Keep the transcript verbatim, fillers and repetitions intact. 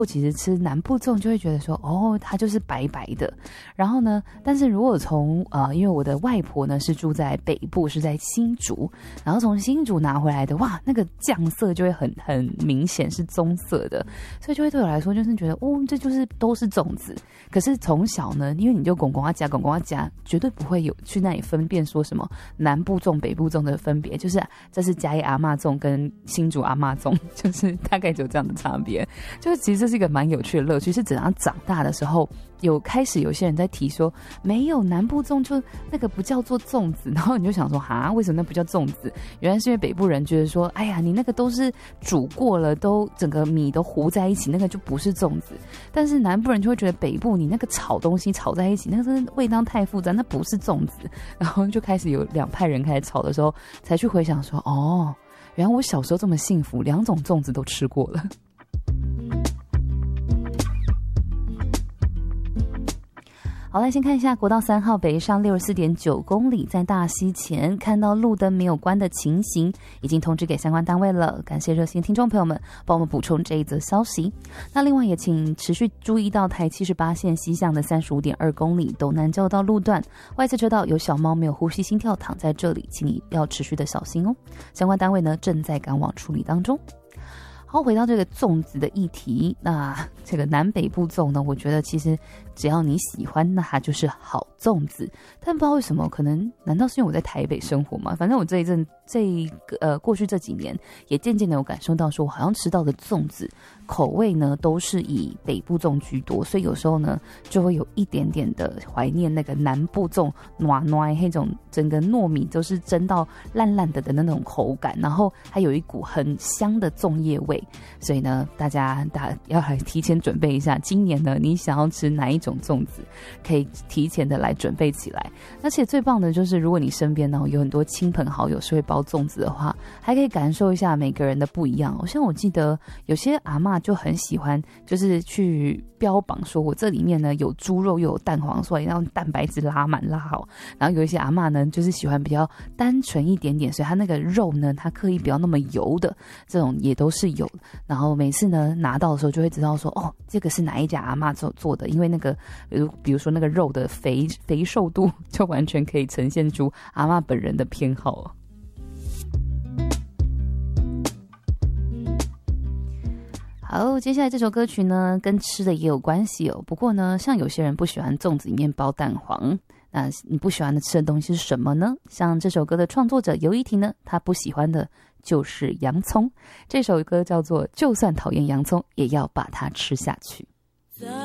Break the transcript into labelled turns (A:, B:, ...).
A: 我其实吃南部粽就会觉得说，哦，它就是白白的。然后呢，但是如果从呃，因为我的外婆呢是住在北部，是在新竹，然后从新竹拿回来的，哇，那个酱色就会很很明显是棕色的，所以就会对我来说就是觉得，哦，这就是都是粽子。可是从小呢，因为你就公公要夹公公要夹，绝对不会有去那里分辨说什么南部粽、北部粽的分别，就是这是嘉义阿嬷粽跟新竹阿嬷粽，就是大概就这样的差别。就是其实这是一个蛮有趣的乐趣，是等到长大的时候，有开始有些人在提说，没有南部粽就那个不叫做粽子，然后你就想说，哈，为什么那不叫粽子？原来是因为北部人觉得说，哎呀，你那个都是煮过了，都整个米都糊在一起，那个就不是粽子。但是南部人就会觉得北部你那个炒东西炒在一起，那个真的味道太复杂，那不是粽子。然后就开始有两派人开始吵的时候，才去回想说，哦，原来我小时候这么幸福，两种粽子都吃过了。好，来先看一下国道三号北上六十四点九公里，在大溪前看到路灯没有关的情形，已经通知给相关单位了。感谢热心听众朋友们帮我们补充这一则消息。那另外也请持续注意到台七十八线西向的三十五点二公里斗南交道路段，外侧车道有小猫没有呼吸心跳躺在这里，请你要持续的小心哦。相关单位呢正在赶往处理当中。好，回到这个粽子的议题，那这个南北部粽呢，我觉得其实只要你喜欢，那它就是好粽子。但不知道为什么，可能难道是因为我在台北生活吗？反正我这一阵这一个呃过去这几年，也渐渐的有感受到说，我好像吃到的粽子口味呢都是以北部粽居多，所以有时候呢就会有一点点的怀念那个南部粽糯糯那种整个糯米都是蒸到烂烂的的那种口感，然后还有一股很香的粽叶味。所以呢，大家大要来提前准备一下，今年呢，你想要吃哪一种粽子，可以提前的来准备起来。而且最棒的就是，如果你身边呢有很多亲朋好友是会包粽子的话，还可以感受一下每个人的不一样。像我记得有些阿嬷就很喜欢，就是去标榜说我这里面呢有猪肉又有蛋黄，所以让蛋白质拉满拉好。然后有一些阿嬷呢，就是喜欢比较单纯一点点，所以它那个肉呢，它刻意不要那么油的，这种也都是有。然后每次呢拿到的时候就会知道说，哦，这个是哪一家阿嬷做做的，因为那个比如比如说那个肉的肥肥瘦度，就完全可以呈现出阿嬷本人的偏好哦。好，接下来这首歌曲呢跟吃的也有关系哦。不过呢，像有些人不喜欢粽子里面包蛋黄，那你不喜欢的吃的东西是什么呢？像这首歌的创作者游一婷呢，他不喜欢的就是洋葱。这首歌叫做《就算讨厌洋葱，也要把它吃下去》。